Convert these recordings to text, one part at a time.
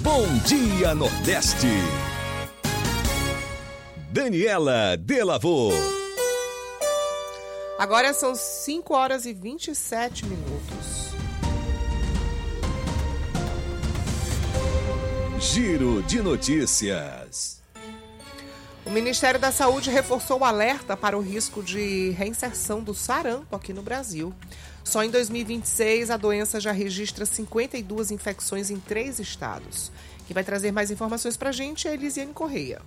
Bom Dia Nordeste. Daniela Delavô. Agora são 5 horas e 27 minutos. Giro de notícias. O Ministério da Saúde reforçou o alerta para o risco de reinserção do sarampo aqui no Brasil. Só em 2026, a doença já registra 52 infecções em 3 estados. Quem vai trazer mais informações para a gente é a Elisiane Correia.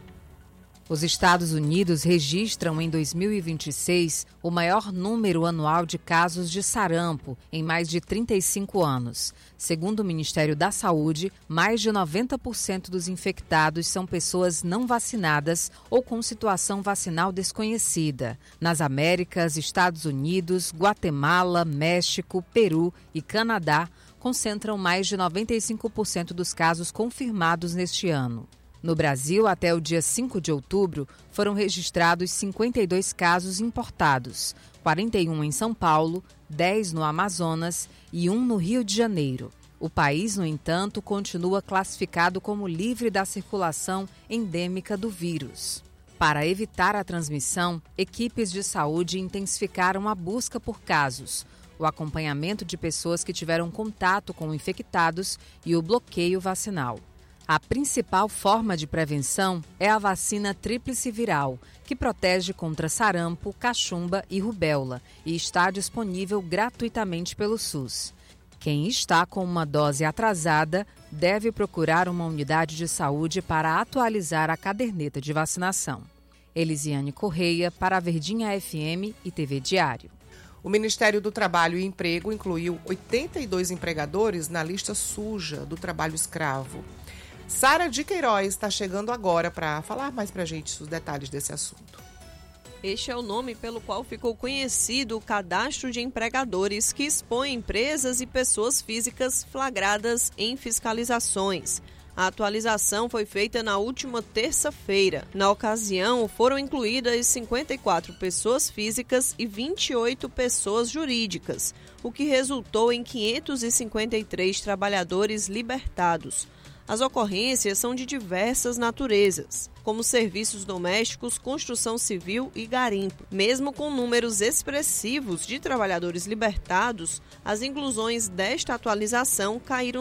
Os Estados Unidos registram em 2026 o maior número anual de casos de sarampo em mais de 35 anos. Segundo o Ministério da Saúde, mais de 90% dos infectados são pessoas não vacinadas ou com situação vacinal desconhecida. Nas Américas, Estados Unidos, Guatemala, México, Peru e Canadá concentram mais de 95% dos casos confirmados neste ano. No Brasil, até o dia 5 de outubro, foram registrados 52 casos importados, 41 em São Paulo, 10 no Amazonas e 1 no Rio de Janeiro. O país, no entanto, continua classificado como livre da circulação endêmica do vírus. Para evitar a transmissão, equipes de saúde intensificaram a busca por casos, o acompanhamento de pessoas que tiveram contato com infectados e o bloqueio vacinal. A principal forma de prevenção é a vacina tríplice viral, que protege contra sarampo, cachumba e rubéola e está disponível gratuitamente pelo SUS. Quem está com uma dose atrasada deve procurar uma unidade de saúde para atualizar a caderneta de vacinação. Elisiane Correia, para a Verdinha FM e TV Diário. O Ministério do Trabalho e Emprego incluiu 82 empregadores na lista suja do trabalho escravo. Sara de Queiroz está chegando agora para falar mais para a gente os detalhes desse assunto. Este é o nome pelo qual ficou conhecido o Cadastro de Empregadores, que expõe empresas e pessoas físicas flagradas em fiscalizações. A atualização foi feita na última terça-feira. Na ocasião, foram incluídas 54 pessoas físicas e 28 pessoas jurídicas, o que resultou em 553 trabalhadores libertados. As ocorrências são de diversas naturezas, como serviços domésticos, construção civil e garimpo. Mesmo com números expressivos de trabalhadores libertados, as inclusões desta atualização caíram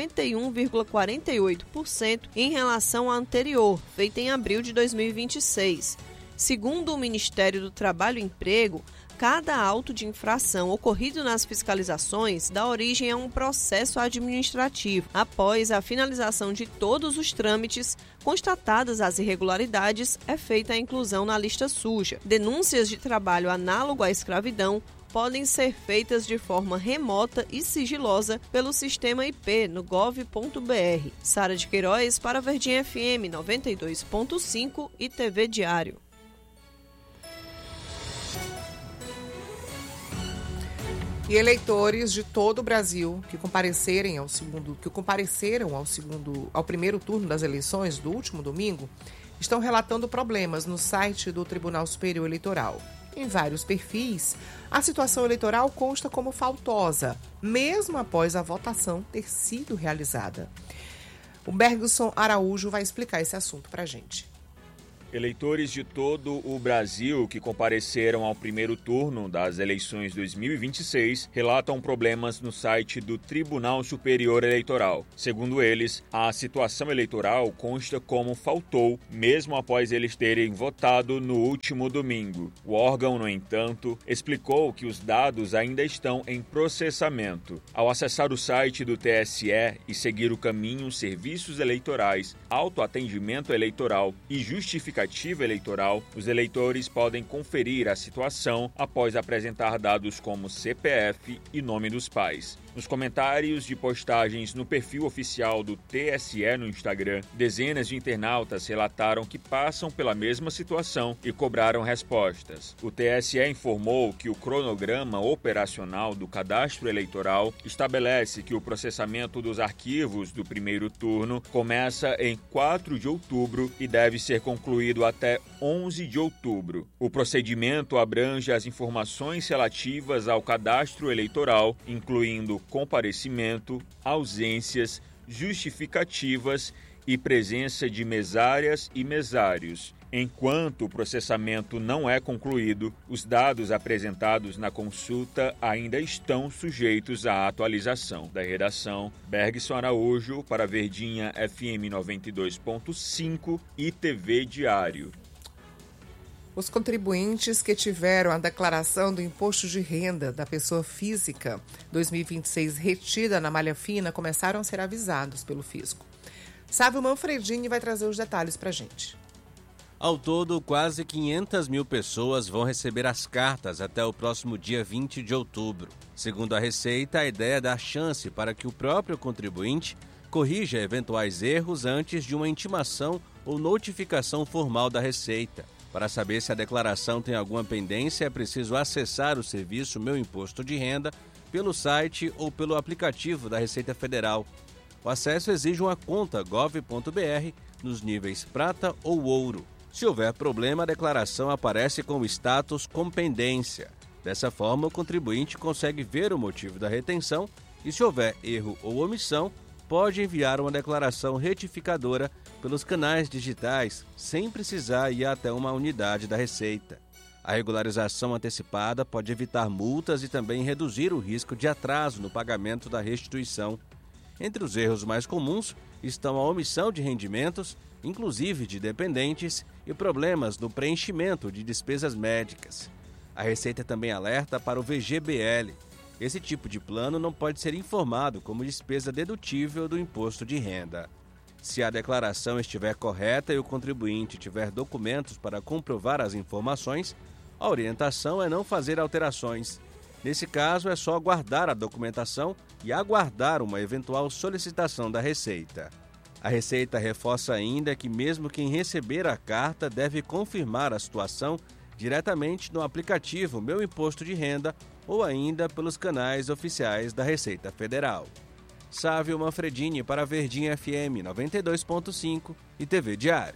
51,48% em relação à anterior, feita em abril de 2026. Segundo o Ministério do Trabalho e Emprego, cada auto de infração ocorrido nas fiscalizações dá origem a um processo administrativo. Após a finalização de todos os trâmites, constatadas as irregularidades, é feita a inclusão na lista suja. Denúncias de trabalho análogo à escravidão podem ser feitas de forma remota e sigilosa pelo sistema IP no gov.br. Sara de Queiroz para a Verdinha FM 92.5 e TV Diário. E eleitores de todo o Brasil que compareceram ao primeiro turno das eleições do último domingo estão relatando problemas no site do Tribunal Superior Eleitoral. Em vários perfis, a situação eleitoral consta como faltosa, mesmo após a votação ter sido realizada. O Bergson Araújo vai explicar esse assunto para a gente. Eleitores de todo o Brasil que compareceram ao primeiro turno das eleições 2026 relatam problemas no site do Tribunal Superior Eleitoral. Segundo eles, a situação eleitoral consta como faltou, mesmo após eles terem votado no último domingo. O órgão, no entanto, explicou que os dados ainda estão em processamento. Ao acessar o site do TSE e seguir o caminho Serviços Eleitorais, Autoatendimento Eleitoral e Justificativa eleitoral, os eleitores podem conferir a situação após apresentar dados como CPF e nome dos pais. Nos comentários de postagens no perfil oficial do TSE no Instagram, dezenas de internautas relataram que passam pela mesma situação e cobraram respostas. O TSE informou que o cronograma operacional do cadastro eleitoral estabelece que o processamento dos arquivos do primeiro turno começa em 4 de outubro e deve ser concluído até 11 de outubro. O procedimento abrange as informações relativas ao cadastro eleitoral, incluindo comparecimento, ausências, justificativas e presença de mesárias e mesários. Enquanto o processamento não é concluído, os dados apresentados na consulta ainda estão sujeitos à atualização. Da redação, Bergson Araújo para Verdinha FM 92.5 e TV Diário. Os contribuintes que tiveram a declaração do Imposto de Renda da Pessoa Física 2026 retida na malha fina começaram a ser avisados pelo fisco. Sávio Manfredini vai trazer os detalhes para a gente. Ao todo, quase 500 mil pessoas vão receber as cartas até o próximo dia 20 de outubro. Segundo a Receita, a ideia é dar chance para que o próprio contribuinte corrija eventuais erros antes de uma intimação ou notificação formal da Receita. Para saber se a declaração tem alguma pendência, é preciso acessar o serviço Meu Imposto de Renda pelo site ou pelo aplicativo da Receita Federal. O acesso exige uma conta gov.br nos níveis prata ou ouro. Se houver problema, a declaração aparece com o status com pendência. Dessa forma, o contribuinte consegue ver o motivo da retenção e, se houver erro ou omissão, pode enviar uma declaração retificadora pelos canais digitais, sem precisar ir até uma unidade da Receita. A regularização antecipada pode evitar multas e também reduzir o risco de atraso no pagamento da restituição. Entre os erros mais comuns estão a omissão de rendimentos, inclusive de dependentes, e problemas no preenchimento de despesas médicas. A Receita também alerta para o VGBL. Esse tipo de plano não pode ser informado como despesa dedutível do imposto de renda. Se a declaração estiver correta e o contribuinte tiver documentos para comprovar as informações, a orientação é não fazer alterações. Nesse caso, é só guardar a documentação e aguardar uma eventual solicitação da Receita. A Receita reforça ainda que mesmo quem receber a carta deve confirmar a situação diretamente no aplicativo Meu Imposto de Renda ou ainda pelos canais oficiais da Receita Federal. Sávio Manfredini para Verdinha FM 92.5 e TV Diário.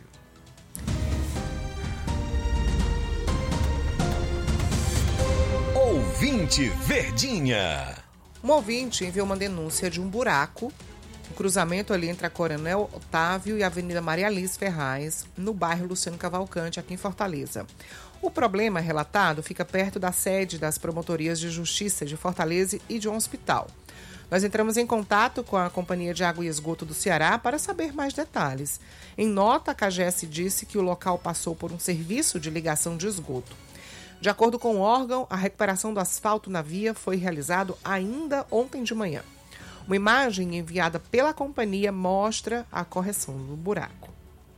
Ouvinte Verdinha. Um ouvinte enviou uma denúncia de um buraco no cruzamento ali entre a Coronel Otávio e a Avenida Maria Alice Ferraz, no bairro Luciano Cavalcante, aqui em Fortaleza. O problema relatado fica perto da sede das promotorias de justiça de Fortaleza e de um hospital. Nós entramos em contato com a Companhia de Água e Esgoto do Ceará para saber mais detalhes. Em nota, a CAGES disse que o local passou por um serviço de ligação de esgoto. De acordo com o órgão, a recuperação do asfalto na via foi realizado ainda ontem de manhã. Uma imagem enviada pela companhia mostra a correção do buraco.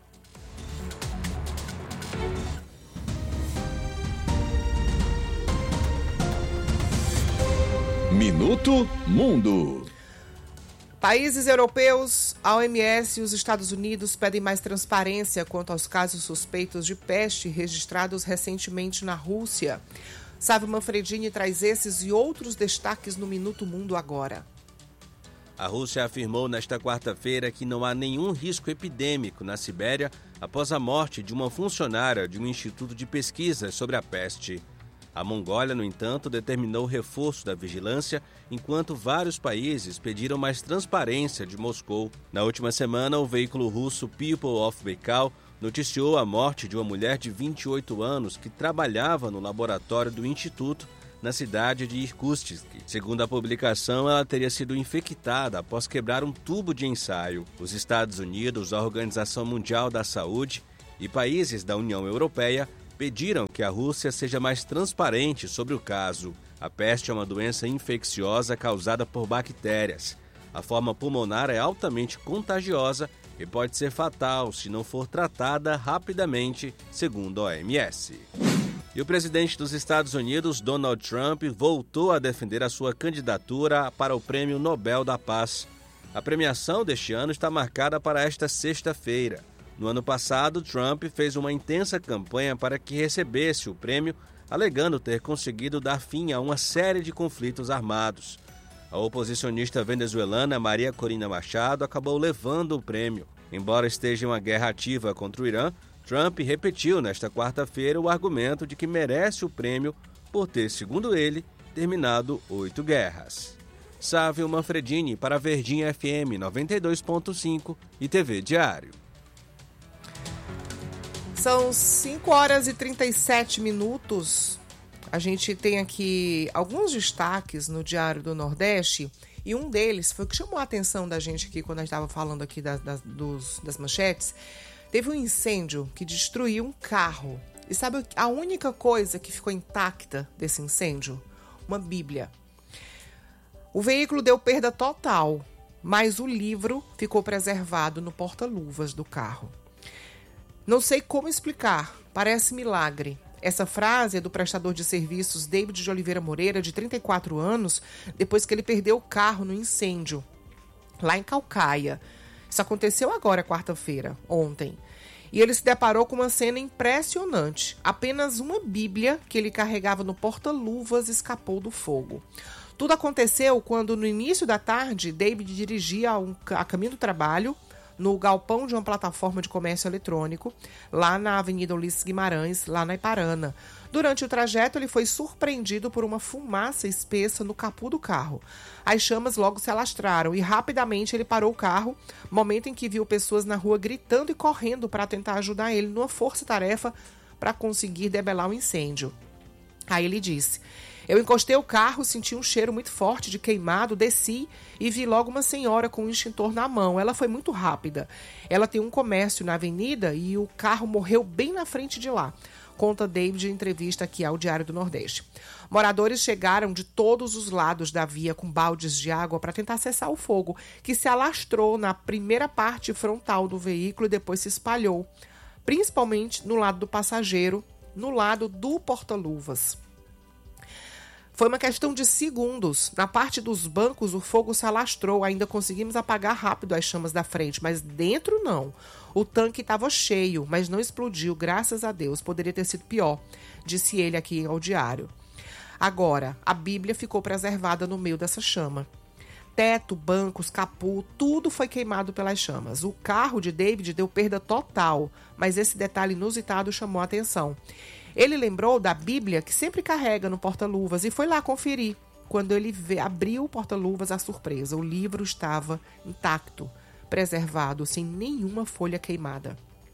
Minuto Mundo. Países europeus, a OMS e os Estados Unidos pedem mais transparência quanto aos casos suspeitos de peste registrados recentemente na Rússia. Sávio Manfredini traz esses e outros destaques no Minuto Mundo agora. A Rússia afirmou nesta quarta-feira que não há nenhum risco epidêmico na Sibéria após a morte de uma funcionária de um instituto de pesquisa sobre a peste. A Mongólia, no entanto, determinou o reforço da vigilância, enquanto vários países pediram mais transparência de Moscou. Na última semana, o veículo russo People of Baikal noticiou a morte de uma mulher de 28 anos que trabalhava no laboratório do instituto na cidade de Irkutsk. Segundo a publicação, ela teria sido infectada após quebrar um tubo de ensaio. Os Estados Unidos, a Organização Mundial da Saúde e países da União Europeia pediram que a Rússia seja mais transparente sobre o caso. A peste é uma doença infecciosa causada por bactérias. A forma pulmonar é altamente contagiosa e pode ser fatal se não for tratada rapidamente, segundo a OMS. E o presidente dos Estados Unidos, Donald Trump, voltou a defender a sua candidatura para o Prêmio Nobel da Paz. A premiação deste ano está marcada para esta sexta-feira. No ano passado, Trump fez uma intensa campanha para que recebesse o prêmio, alegando ter conseguido dar fim a uma série de conflitos armados. A oposicionista venezuelana Maria Corina Machado acabou levando o prêmio. Embora esteja em uma guerra ativa contra o Irã, Trump repetiu nesta quarta-feira o argumento de que merece o prêmio por ter, segundo ele, terminado 8 guerras. Sávio Manfredini para Verdinha FM 92.5 e TV Diário. São 5 horas e 37 minutos. A gente tem aqui alguns destaques no Diário do Nordeste e um deles foi o que chamou a atenção da gente aqui quando a gente estava falando aqui das manchetes. Teve um incêndio que destruiu um carro. E sabe a única coisa que ficou intacta desse incêndio? Uma Bíblia. O veículo deu perda total, mas o livro ficou preservado no porta-luvas do carro. Não sei como explicar, parece milagre. Essa frase é do prestador de serviços David de Oliveira Moreira, de 34 anos, depois que ele perdeu o carro no incêndio, lá em Caucaia. Isso aconteceu agora, quarta-feira, ontem. E ele se deparou com uma cena impressionante. Apenas uma Bíblia que ele carregava no porta-luvas escapou do fogo. Tudo aconteceu quando, no início da tarde, David dirigia a caminho do trabalho, no galpão de uma plataforma de comércio eletrônico, lá na Avenida Ulisses Guimarães, lá na Iparana. Durante o trajeto, ele foi surpreendido por uma fumaça espessa no capô do carro. As chamas logo se alastraram e rapidamente ele parou o carro, momento em que viu pessoas na rua gritando e correndo para tentar ajudar ele numa força-tarefa para conseguir debelar o incêndio. Aí ele disse: eu encostei o carro, senti um cheiro muito forte de queimado, desci e vi logo uma senhora com um extintor na mão. Ela foi muito rápida. Ela tem um comércio na avenida e o carro morreu bem na frente de lá, conta David em entrevista aqui ao Diário do Nordeste. Moradores chegaram de todos os lados da via com baldes de água para tentar cessar o fogo, que se alastrou na primeira parte frontal do veículo e depois se espalhou, principalmente no lado do passageiro, no lado do porta-luvas. Foi uma questão de segundos. Na parte dos bancos, o fogo se alastrou. Ainda conseguimos apagar rápido as chamas da frente, mas dentro não. O tanque estava cheio, mas não explodiu, graças a Deus. Poderia ter sido pior, disse ele aqui ao Diário. Agora, a Bíblia ficou preservada no meio dessa chama. Teto, bancos, capô, tudo foi queimado pelas chamas. O carro de David deu perda total, mas esse detalhe inusitado chamou a atenção. Ele lembrou da Bíblia que sempre carrega no porta-luvas e foi lá conferir. Quando ele abriu o porta-luvas, a surpresa, o livro estava intacto, preservado, sem nenhuma folha queimada.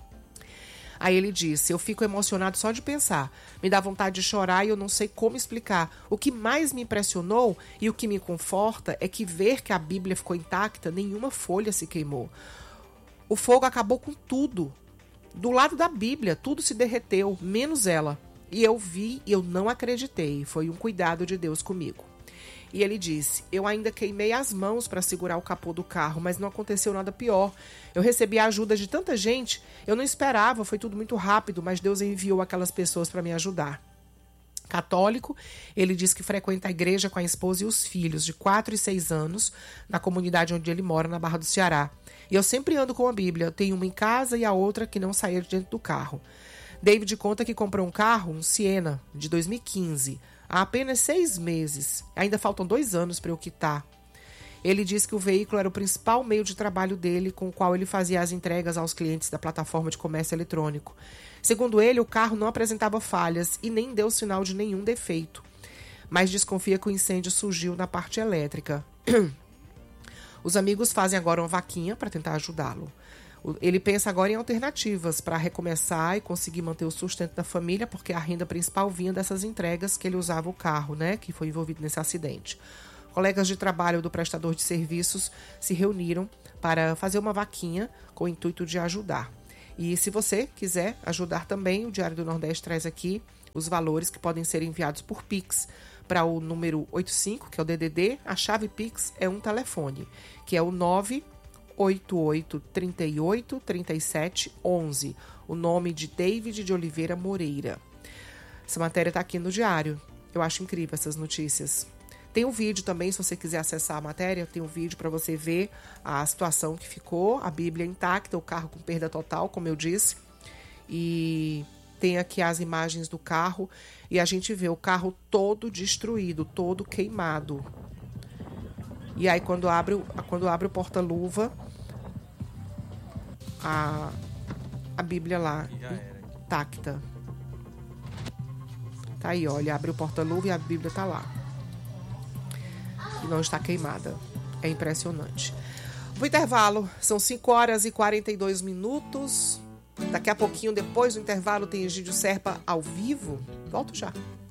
Aí ele disse: eu fico emocionado só de pensar, me dá vontade de chorar e eu não sei como explicar. O que mais me impressionou e o que me conforta é que ver que a Bíblia ficou intacta, nenhuma folha se queimou. O fogo acabou com tudo. Do lado da Bíblia, tudo se derreteu, menos ela. E eu vi e eu não acreditei. Foi um cuidado de Deus comigo. E ele disse: eu ainda queimei as mãos para segurar o capô do carro, mas não aconteceu nada pior. Eu recebi a ajuda de tanta gente, eu não esperava, foi tudo muito rápido, mas Deus enviou aquelas pessoas para me ajudar. Católico, ele diz que frequenta a igreja com a esposa e os filhos de 4 e 6 anos, na comunidade onde ele mora, na Barra do Ceará. E eu sempre ando com a Bíblia, eu tenho uma em casa e a outra que não saía de dentro do carro. David conta que comprou um carro, um Siena, de 2015, há apenas 6 meses. Ainda faltam 2 anos para eu quitar. Ele diz que o veículo era o principal meio de trabalho dele, com o qual ele fazia as entregas aos clientes da plataforma de comércio eletrônico. Segundo ele, o carro não apresentava falhas e nem deu sinal de nenhum defeito, mas desconfia que o incêndio surgiu na parte elétrica. Os amigos fazem agora uma vaquinha para tentar ajudá-lo. Ele pensa agora em alternativas para recomeçar e conseguir manter o sustento da família, porque a renda principal vinha dessas entregas que ele usava o carro, né, que foi envolvido nesse acidente. Colegas de trabalho do prestador de serviços se reuniram para fazer uma vaquinha com o intuito de ajudar. E se você quiser ajudar também, o Diário do Nordeste traz aqui os valores que podem ser enviados por Pix para o número 85, que é o DDD. A chave Pix é um telefone, que é o 988383711. O nome de David de Oliveira Moreira. Essa matéria está aqui no Diário. Eu acho incrível essas notícias. Tem um vídeo também, se você quiser acessar a matéria, tem um vídeo para você ver a situação que ficou, a Bíblia intacta, o carro com perda total, como eu disse. E tem aqui as imagens do carro e a gente vê o carro todo destruído, todo queimado. E aí quando abre o porta-luva, a Bíblia lá, intacta. Tá aí, olha, abre o porta-luva e a Bíblia tá lá. e não está queimada. É impressionante. O intervalo, são 5h42. Daqui a pouquinho, depois do intervalo, tem Egídio Serpa ao vivo. Volto já.